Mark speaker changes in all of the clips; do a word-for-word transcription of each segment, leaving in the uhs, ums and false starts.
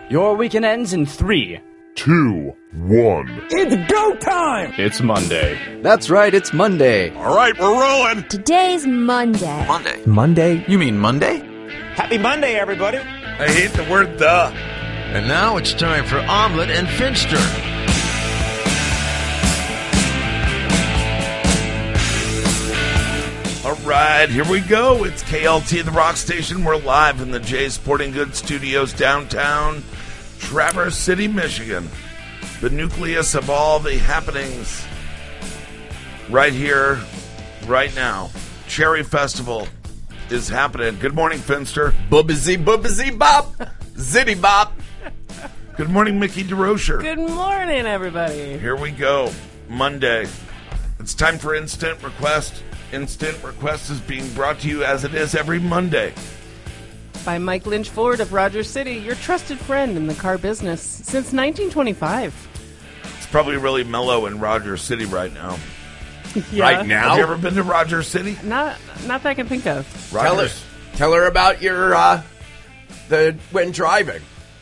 Speaker 1: Your weekend ends in three,
Speaker 2: two, one.
Speaker 3: It's go time!
Speaker 1: It's Monday.
Speaker 4: That's right, it's Monday.
Speaker 2: All right, we're rolling.
Speaker 5: Today's Monday.
Speaker 6: Monday.
Speaker 4: Monday?
Speaker 6: You mean Monday?
Speaker 3: Happy Monday, everybody.
Speaker 2: I hate the word the.
Speaker 7: And now it's time for Omelet and Finster.
Speaker 2: All right, here we go. It's K L T, the rock station. We're live in the Jay Sporting Goods Studios downtown Traverse City, Michigan. The nucleus of all the happenings right here, right now. Cherry Festival is happening. Good morning, Finster.
Speaker 8: Boobazee, boobazee, bop. Zitty bop.
Speaker 2: Good morning, Mickey DeRocher.
Speaker 9: Good morning, everybody.
Speaker 2: Here we go. Monday. It's time for Instant Request. Instant Request is being brought to you as it is every Monday.
Speaker 9: By Mike Lynch Ford of Rogers City, your trusted friend in the car business since nineteen twenty-five.
Speaker 2: It's probably really mellow in Rogers City right now.
Speaker 9: Yeah.
Speaker 8: Right now?
Speaker 2: Have you ever been to Rogers City?
Speaker 9: Not not that I can think of.
Speaker 8: Tell her,
Speaker 2: Rogers.
Speaker 8: tell her about your, uh, the, when driving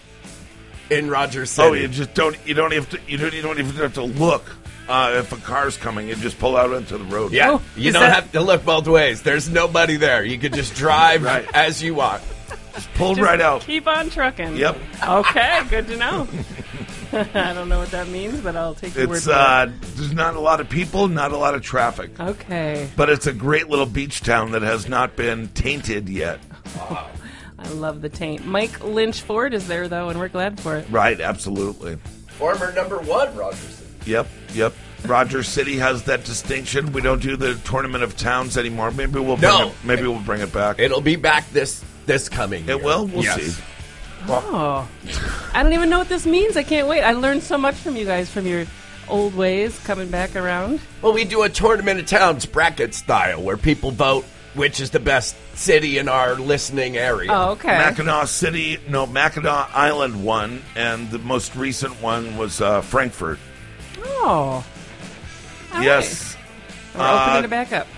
Speaker 8: in Rogers City.
Speaker 2: Oh, you just don't, you don't have to, you don't, you don't even have to look. Uh, if a car's coming, you just pull out onto the road.
Speaker 8: Yeah,
Speaker 9: Oh,
Speaker 8: you
Speaker 9: is
Speaker 8: don't
Speaker 9: that-
Speaker 8: have to look both ways. There's nobody there. You can just drive
Speaker 2: Right.
Speaker 8: as you want.
Speaker 2: Just pull
Speaker 9: Just
Speaker 2: right out.
Speaker 9: Keep on trucking.
Speaker 2: Yep.
Speaker 9: Okay, good to know. I don't know what that means, but I'll take your word
Speaker 2: It's,
Speaker 9: for
Speaker 2: uh, there's not a lot of people, not a lot of traffic.
Speaker 9: it. Okay.
Speaker 2: But it's a great little beach town that has not been tainted yet.
Speaker 9: I love the taint. Mike Lynch Ford is there, though, and we're glad for it.
Speaker 2: Right, absolutely.
Speaker 8: Former number one, Rogers City.
Speaker 2: Yep, yep. Rogers City has that distinction. We don't do the Tournament of Towns anymore. Maybe we'll bring
Speaker 8: No.
Speaker 2: it, maybe we'll bring it back.
Speaker 8: It'll be back this this coming year.
Speaker 2: It will. We'll
Speaker 8: Yes.
Speaker 2: see.
Speaker 9: Oh. I don't even know what this means. I can't wait. I learned so much from you guys, from your old ways coming back around.
Speaker 8: Well, we do a Tournament of Towns bracket style where people vote which is the best city in our listening area.
Speaker 9: Oh, okay.
Speaker 2: Mackinac City, no, Mackinac Island won, and the most recent one was uh, Frankfurt.
Speaker 9: Oh. All
Speaker 2: yes.
Speaker 9: right. We're opening
Speaker 2: Uh,
Speaker 9: it back up.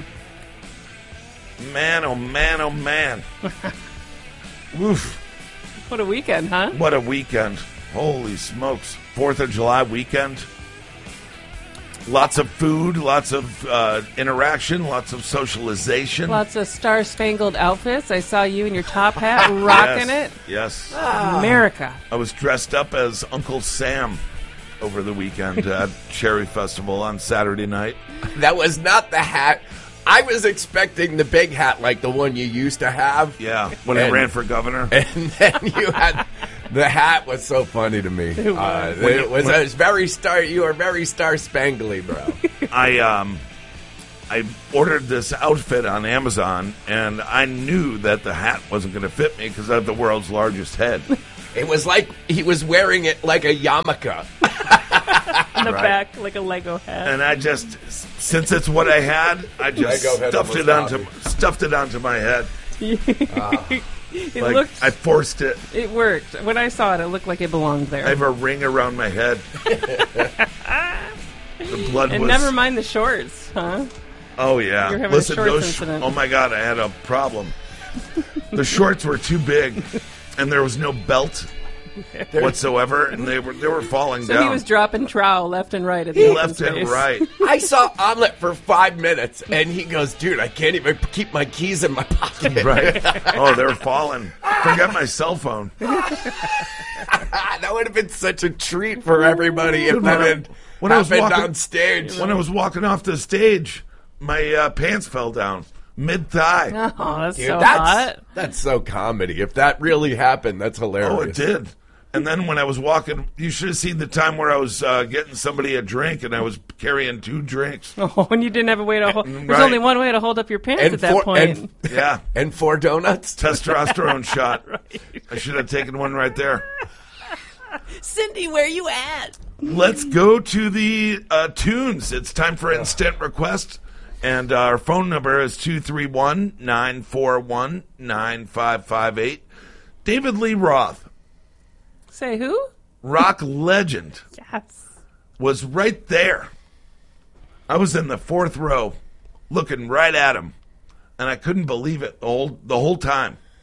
Speaker 2: Man, oh man, oh man. Oof.
Speaker 9: What a weekend, huh?
Speaker 2: What a weekend. Holy smokes. Fourth of July weekend. Lots of food, lots of uh, interaction, lots of socialization.
Speaker 9: Lots of star-spangled outfits. I saw you in your top hat rocking
Speaker 2: yes,
Speaker 9: it.
Speaker 2: Yes.
Speaker 9: America.
Speaker 2: I was dressed up as Uncle Sam over the weekend at Cherry Festival on Saturday night.
Speaker 8: That was not the hat. I was expecting the big hat like the one you used to have.
Speaker 2: Yeah, when I
Speaker 8: And-
Speaker 2: ran for governor.
Speaker 8: And then you had the hat was so funny to me.
Speaker 9: It was.
Speaker 8: Uh,
Speaker 2: When
Speaker 8: it
Speaker 2: you-
Speaker 8: was,
Speaker 2: when-
Speaker 8: it was very star. You are very star spangly, bro.
Speaker 2: I um, I ordered this outfit on Amazon, and I knew that the hat wasn't going to fit me because I have the world's largest head.
Speaker 8: It was like he was wearing it like a yarmulke.
Speaker 9: On the
Speaker 2: Right.
Speaker 9: back, like a Lego hat.
Speaker 2: And I just, since it's what I had, I just
Speaker 8: Lego head
Speaker 2: stuffed it
Speaker 8: almost
Speaker 2: onto
Speaker 8: got
Speaker 2: stuffed it onto my head.
Speaker 9: it
Speaker 2: Like
Speaker 9: looked...
Speaker 2: I forced it.
Speaker 9: It worked. When I saw it, it looked like it belonged there.
Speaker 2: I have a ring around my head. The blood
Speaker 9: and
Speaker 2: was.
Speaker 9: never mind the shorts, huh?
Speaker 2: Oh yeah.
Speaker 9: You're having a
Speaker 2: Listen,
Speaker 9: shorts
Speaker 2: those.
Speaker 9: incident.
Speaker 2: Oh my God, I had a problem. The shorts were too big, and there was no belt whatsoever, and they were they were falling
Speaker 9: So
Speaker 2: down.
Speaker 9: he was dropping trowel left and right at the
Speaker 2: He
Speaker 9: open
Speaker 2: left and
Speaker 9: space.
Speaker 2: right.
Speaker 8: I saw Omelet for five minutes, and he goes, "Dude, I can't even keep my keys in my pocket."
Speaker 2: Right. Oh, they're falling. Forget my cell phone.
Speaker 8: That would have been such a treat for everybody if
Speaker 2: Dude,
Speaker 8: that
Speaker 2: when I-
Speaker 8: had
Speaker 2: when I was
Speaker 8: happened
Speaker 2: walking-
Speaker 8: on stage.
Speaker 2: When I was walking off the stage, my uh, pants fell down mid thigh.
Speaker 9: Oh, that's
Speaker 8: Dude,
Speaker 9: so
Speaker 8: that's
Speaker 9: hot.
Speaker 8: that's so comedy. If that really happened, that's hilarious.
Speaker 2: Oh, it did. And then when I was walking, you should have seen the time where I was uh, getting somebody a drink, and I was carrying two drinks.
Speaker 9: Oh, and you didn't have a way to hold... There's
Speaker 2: Right.
Speaker 9: only one way to hold up your pants
Speaker 8: And
Speaker 9: at that
Speaker 8: four-
Speaker 9: point.
Speaker 8: and-
Speaker 2: Yeah.
Speaker 8: And four donuts.
Speaker 2: Testosterone shot. I should have taken one right there.
Speaker 9: Cindy, where you at?
Speaker 2: Let's go to the uh, tunes. It's time for Instant Request. And our phone number is two three one, nine four one, nine five five eight. David Lee Roth,
Speaker 9: Say who?
Speaker 2: rock legend,
Speaker 9: Yes.
Speaker 2: was right there. I was in the fourth row looking right at him, and I couldn't believe it the whole, the whole time.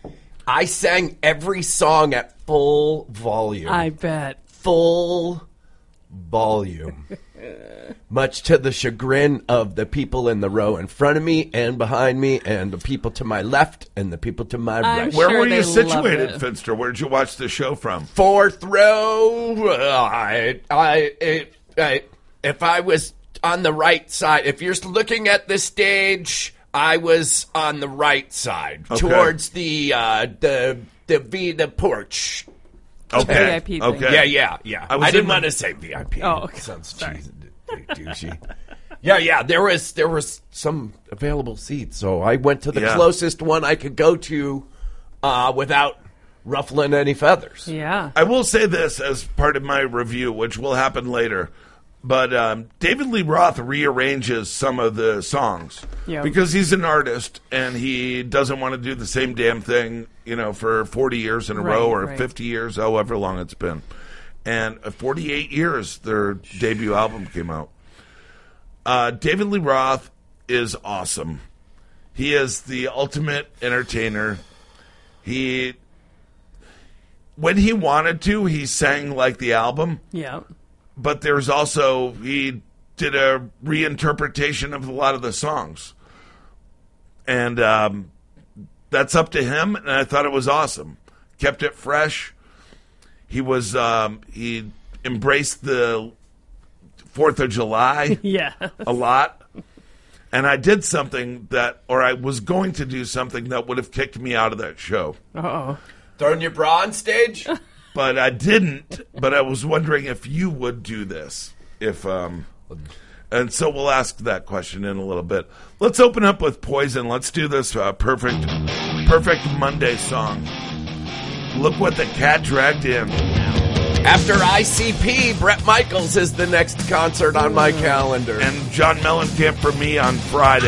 Speaker 8: I sang every song at full volume.
Speaker 9: I bet.
Speaker 8: Full volume. Much to the chagrin of the people in the row in front of me and behind me and the people to my left and the people to my
Speaker 9: I'm
Speaker 8: right.
Speaker 9: sure
Speaker 2: Where were
Speaker 9: they
Speaker 2: you
Speaker 9: loved
Speaker 2: situated,
Speaker 9: it.
Speaker 2: Finster? Where'd you watch the show from?
Speaker 8: Fourth row. uh, I, I, it, I, if I was on the right side, if you're looking at the stage, I was on the right side,
Speaker 2: Okay.
Speaker 8: towards the uh, the the V the porch.
Speaker 2: Okay.
Speaker 9: V I P thing.
Speaker 2: Okay.
Speaker 8: Yeah, yeah, yeah.
Speaker 2: I
Speaker 8: I,
Speaker 2: was
Speaker 8: didn't
Speaker 2: in the-
Speaker 8: want to say V I P.
Speaker 9: Oh, okay.
Speaker 8: Sounds
Speaker 9: Sorry.
Speaker 8: cheesy, douchey. Yeah, yeah. There was there was some available seats, so I went to the
Speaker 2: Yeah.
Speaker 8: closest one I could go to uh, without ruffling any feathers.
Speaker 9: Yeah.
Speaker 2: I will say this as part of my review, which will happen later. But um, David Lee Roth rearranges some of the songs
Speaker 9: Yeah.
Speaker 2: because he's an artist and he doesn't want to do the same damn thing, you know, for forty years in a
Speaker 9: Right,
Speaker 2: row or
Speaker 9: right.
Speaker 2: fifty years, however long it's been. And uh, forty-eight years, their debut album came out. Uh, David Lee Roth is awesome. He is the ultimate entertainer. He, when he wanted to, he sang like the album.
Speaker 9: Yeah.
Speaker 2: But there's also, he did a reinterpretation of a lot of the songs. And um, that's up to him, and I thought it was awesome. Kept it fresh. He was, um, he embraced the fourth of July
Speaker 9: Yeah.
Speaker 2: a lot. And I did something that, or I was going to do something that would have kicked me out of that show.
Speaker 9: Uh-oh.
Speaker 8: Throwing your bra on stage?
Speaker 2: But I didn't. But I was wondering if you would do this. If um, and so we'll ask that question in a little bit. Let's open up with Poison. Let's do this uh, perfect, perfect Monday song. Look what the cat dragged in.
Speaker 8: After I C P, Bret Michaels is the next concert on my calendar.
Speaker 2: And John Mellencamp for me on Friday.